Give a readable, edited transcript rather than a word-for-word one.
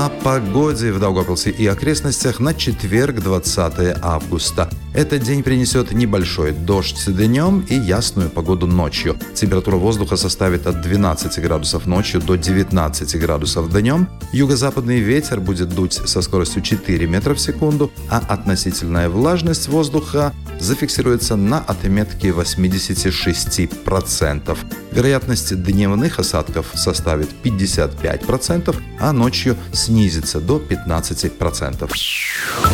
О погоде в Даугавпилсе и окрестностях на четверг, 20 августа. Этот день принесет небольшой дождь днем и ясную погоду ночью. Температура воздуха составит от 12 градусов ночью до 19 градусов днем. Юго-западный ветер будет дуть со скоростью 4 метра в секунду, а относительная влажность воздуха зафиксируется на отметке 86%. Вероятность дневных осадков составит 55%, а ночью снизится до 15%.